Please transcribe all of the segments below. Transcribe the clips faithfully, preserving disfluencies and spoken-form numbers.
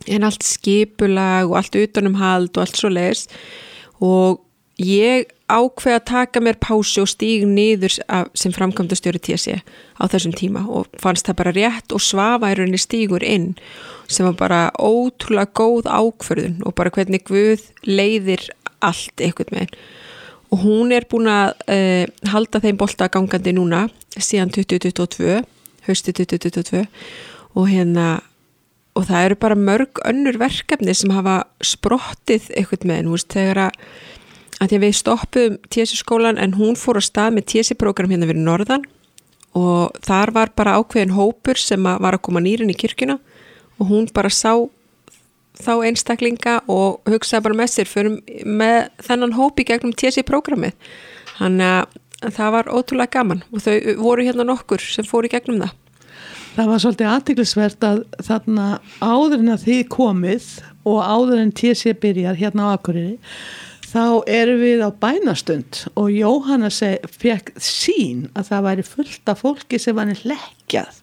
en allt skipulag og allt utanumhald og allt svo leiðis og ég ákveð að taka mér pásu og stíg niður af, sem framkvæmdastjóri T S E á þessum tíma og fannst það bara rétt og svafa í rauninni stígur inn sem var bara ótrúlega góð ákvörðun og bara hvernig Guð leiðir allt einhvern veginn og hún er búin að uh, halda þeim bolta gangandi núna síðan tuttugu tuttugu og tvö, hausti tuttugu tuttugu og tvö og hérna og það eru bara mörg önnur verkefni sem hafa sprottið einhvern veginn, þú veist, þegar að að því að við stoppuðum T S E-skólan en hún fór á stað með T S E-prógram hérna fyrir norðan og þar var bara ákveðin hópur sem að var að koma nýrin í kirkjuna og hún bara sá þá einstaklinga og hugsaði bara með sér fyrir með þennan hópi gegnum T S E-prógramið. Þannig að það var ótrúlega gaman og þau voru hérna nokkur sem fóru í gegnum það. Það var svolítið athyglisvert að þarna áður en að þið komið og áður en T S E byrjar hérna á Akureyri þá erum við á bænastund og Jóhanna seg, fekk sín að það væri fullt af fólki sem var hlekkjað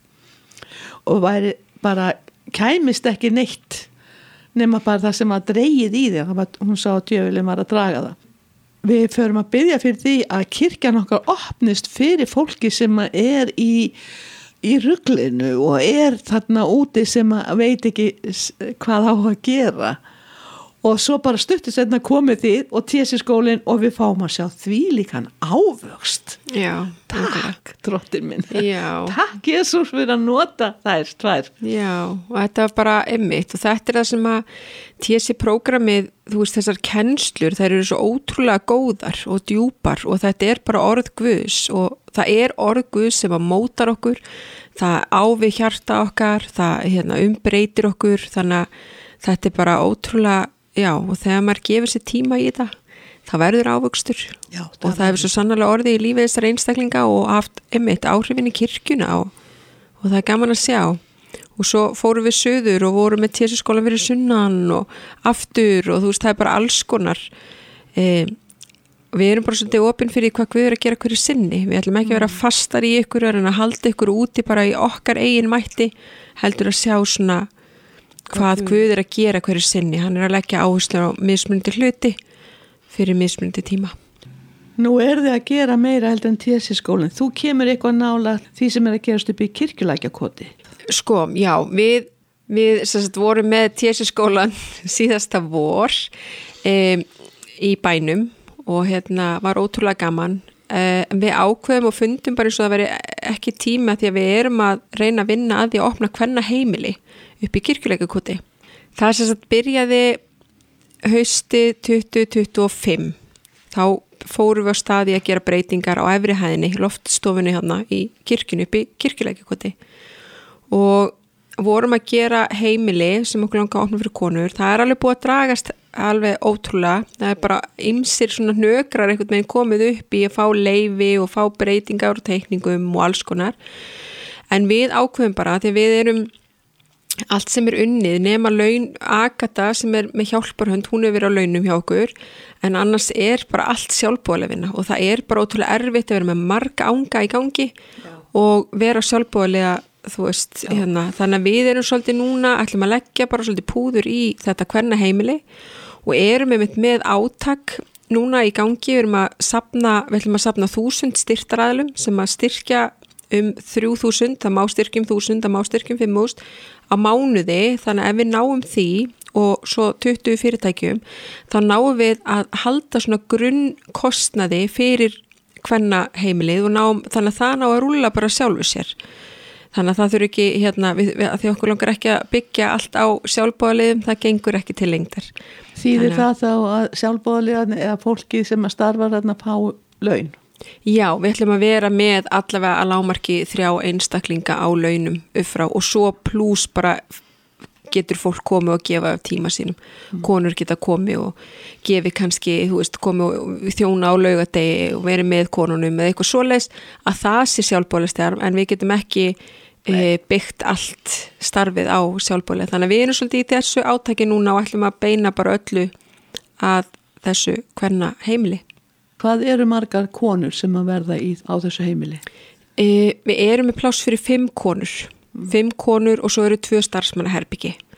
og væri bara kæmist ekki neitt nema bara það sem var dregið í því var, hún sá að djöfulinn var að draga það. Við förum að biðja fyrir því að kirkjan okkar opnist fyrir fólki sem er í, í ruglinu og er þarna úti sem veit ekki hvað á að gera. Og svo bara stuttu setna komið þið og T S E-skólinn og við fáum að sjá því líkan ávöxt. Já. Takk, drottin minn. Já. Takk, Jesús, fyrir að nota þær tvær. Já, og þetta var bara einmitt og þetta er það sem að T S E-prógramið, þú veist, þessar kennslur, þær eru svo ótrúlega góðar og djúpar og þetta er bara orð Guðs og það er orð Guðs sem að mótar okkur, það á við hjarta okkar, það hérna, umbreytir okkur, þannig að þetta er bara ótrúlega já, og þegar maður gefur sér tíma í þetta, það verður ávöxtur já, og það hefur svo sannarlega orðið í lífið þessar einstaklinga og haft einmitt áhrifin í kirkjuna og, og það er gaman að sjá. Og svo fórum við suður og vorum með T S E-skólan fyrir sunnan og aftur og þú veist, það er bara alls konar. E, við erum bara svolítið opin fyrir hvað Guð er að gera hverju sinni. Við ætlum ekki að vera fastar í ykkur en að halda ykkur úti bara í okkar eigin mætti, heldur að sjá svona hvað Guð er að gera hverju sinni. Hann er að leggja áherslu á mismunandi hluti fyrir mismunandi tíma. Nú er þið að gera meira heldur en T S E-skólinn. Þú kemur eitthvað nála því sem er að gerast upp í Kirkjulækjakoti. Sko, já, við, við sagt, vorum með T S E-skólan síðasta vor um, í bænum og hérna var ótrúlega gaman. Uh, við ákveðum og fundum bara eins og það veri ekki tíma því að við erum að reyna að vinna að því að opna kvenna heimili upp í Kirkjulækjakoti. Það sem sagt byrjaði hausti tuttugu tuttugu og fimm. Þá fórum við á staði að gera breytingar á efri hæðinni, loftstofunni hérna í kirkjunni upp í Kirkjulækjakoti. Og vorum að gera heimili sem okkur langar að opna fyrir konur. Það er alveg búið að dragast alveg ótrúlega. Það er bara ýmsir svona hnökrar einhvern veginn komið upp í að fá leyfi og fá breytingar og teikningum og alls konar. En við ákveðum bara því að við erum allt sem er unnið nema laun Agata sem er með hjálparhönd, hún hefur verið á launum hjá okkur en annars er bara allt sjálfboðaliða vinna og það er bara ótrúlega erfitt að vera með marga anga í gangi Já. Og vera sjálfboðaliða þú veist, hérna, þannig að við erum svolítið núna, ætlum að leggja bara svolítið púður í þetta kvenna heimili og erum með, með átak núna í gangi, við erum að safna, við ætlum að safna þúsund styrktaraðilum sem að styrkja um þrjú þúsund, það má styrkjum þúsund, það má styrkjum fimm þúsund á mánuði, þannig að ef við náum því og svo tuttugu fyrirtækjum, þá náum við að halda svona grunnkostnaði fyrir kvenna heimilið og náum, þannig að það ná að rúlla bara sjálfu sér. Þannig að það þurfi ekki, hérna, við, við, að því okkur langar ekki að byggja allt á sjálfboðaliðum, það gengur ekki til lengdar. Þýðir það þá að sjálfboðaliðan eða fólki sem að starfa þarna fá laun? Já, við ætlum að vera með allavega að lágmarki þrjá einstaklinga á launum upp frá og svo pluss bara getur fólk komið og gefa af tíma sínum. Mm. Konur geta komið og gefi kannski, þú veist, komið og þjóna á laugadegi og verið með konunum eða eitthvað svoleiðis að það sé sjálfboðaliðar en við getum ekki e, byggt allt starfið á sjálfboðalið. Þannig að við erum svolítið í þessu átaki núna og ætlum að beina bara öllu að þessu kvenna heimili. Hvað eru margar konur sem að verða í, á þessu heimili? E, við erum með pláss fyrir fimm konur. Mm. Fimm konur og svo eru tvö starfsmannaherbyggi.